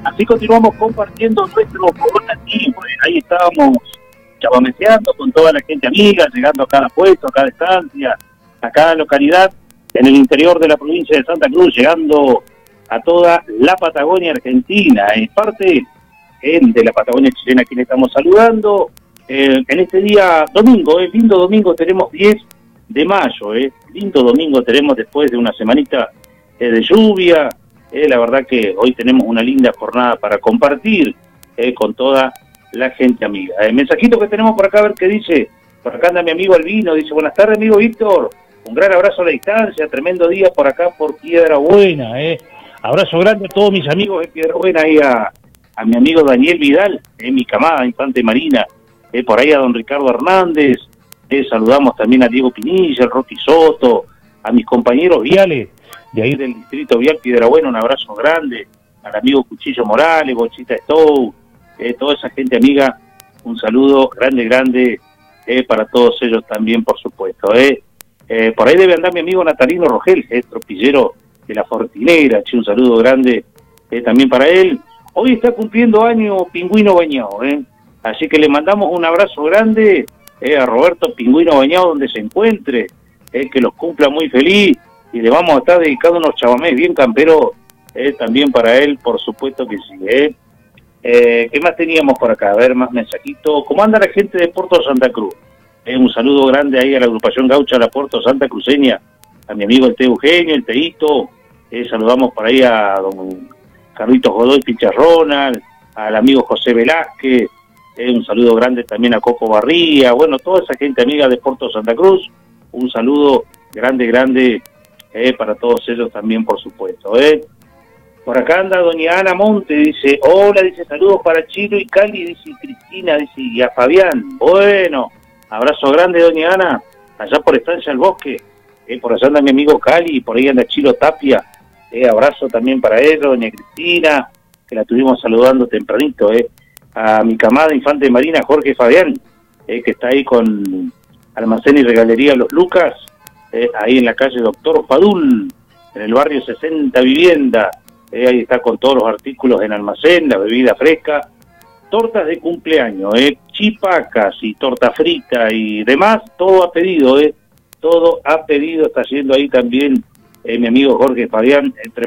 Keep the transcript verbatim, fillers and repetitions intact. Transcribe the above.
Así continuamos compartiendo nuestro coronavirus. Ahí estábamos chabameceando con toda la gente amiga, llegando a cada puesto, a cada estancia, a cada localidad en el interior de la provincia de Santa Cruz, llegando a toda la Patagonia Argentina. Es parte eh, de la Patagonia chilena que le estamos saludando. Eh, en este día domingo, eh, lindo domingo, tenemos diez de mayo, eh, lindo domingo tenemos después de una semanita eh, de lluvia. Eh, la verdad que hoy tenemos una linda jornada para compartir eh, con toda la gente amiga. El mensajito que tenemos por acá, a ver qué dice. Por acá anda mi amigo Albino, dice: buenas tardes, amigo Víctor, un gran abrazo a la distancia, tremendo día por acá por Piedra Buena. Eh. Abrazo grande a todos mis amigos de Piedra Buena, y a, a mi amigo Daniel Vidal, eh, mi camada, Infante Marina, eh, por ahí a don Ricardo Hernández, eh, saludamos también a Diego Pinilla, el Rocky Soto, a mis compañeros viales de ahí del distrito vial Piedra Buena, un abrazo grande, al amigo Cuchillo Morales, Bochita Stow, eh, toda esa gente amiga, un saludo grande, grande eh, para todos ellos también, por supuesto. Eh. Eh, por ahí debe andar mi amigo Natalino Rogel, eh, tropillero de la Fortinera, che, un saludo grande eh, también para él. Hoy está cumpliendo año Pingüino Bañado, eh. así que le mandamos un abrazo grande eh, a Roberto Pingüino Bañado donde se encuentre, eh, que los cumpla muy feliz. Y le vamos a estar dedicando unos chabamés bien camperos eh, también para él, por supuesto que sí. Eh. Eh, ¿Qué más teníamos por acá? A ver, más mensajitos. ¿Cómo anda la gente de Puerto Santa Cruz? Eh, un saludo grande ahí a la agrupación gaucha, a la Puerto Santa Cruceña, a mi amigo el T. Eugenio, el Teito. Eh, saludamos por ahí a don Carlitos Godoy Picharrona, al amigo José Velázquez. Eh, un saludo grande también a Coco Barría. Bueno, toda esa gente amiga de Puerto Santa Cruz. Un saludo grande, grande. Eh, para todos ellos también, por supuesto. Eh. Por acá anda doña Ana Monte, dice: hola, dice, saludos para Chilo y Cali, dice Cristina, dice, y a Fabián. Bueno, abrazo grande, doña Ana, allá por Estancia del Bosque. Eh, por allá anda mi amigo Cali, y por ahí anda Chilo Tapia. Eh, abrazo también para él, doña Cristina, que la tuvimos saludando tempranito. Eh. A mi camada Infante Marina, Jorge Fabián, eh, que está ahí con Almacén y Regalería Los Lucas. Eh, ahí en la calle Doctor Fadul, en el barrio sesenta Vivienda, eh, ahí está con todos los artículos en almacén, la bebida fresca, tortas de cumpleaños, eh, chipacas y torta frita y demás, todo a pedido, eh, todo a pedido, está haciendo ahí también eh, mi amigo Jorge Fabián, entre